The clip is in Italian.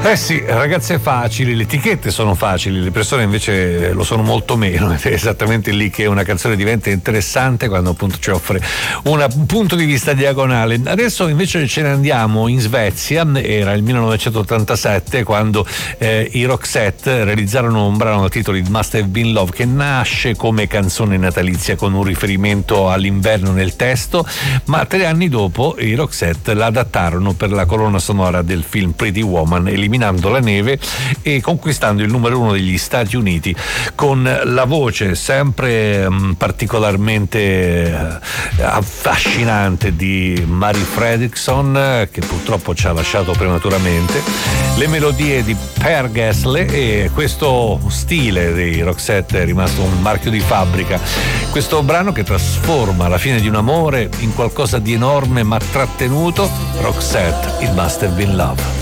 Eh sì, ragazze facili, le etichette sono facili, le persone invece lo sono molto meno, ed è esattamente lì che una canzone diventa interessante, quando appunto ci offre un punto di vista diagonale. Adesso invece ce ne andiamo in Svezia, era il 1987 quando i Roxette realizzarono un brano dal titolo It Must Have Been Love, che nasce come canzone natalizia con un riferimento all'inverno nel testo, ma 3 anni dopo i Roxette la adattarono per la colonna sonora del film Pretty Woman, eliminando la neve e conquistando il numero 1 degli Stati Uniti, con la voce sempre particolarmente affascinante di Mary Fredriksson, che purtroppo ci ha lasciato prematuramente, le melodie di Per Gessle, e questo stile dei Roxette è rimasto un marchio di fabbrica. Questo brano che trasforma la fine di un amore in qualcosa di enorme ma trattenuto, Roxette, It Must Have Been Love.